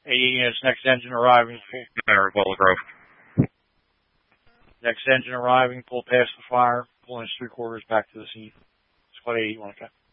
80 units, next engine arriving. Willow Grove. Next engine arriving, pull past the fire, pull inch 3/4 back to the scene. Squad 80, 1 okay.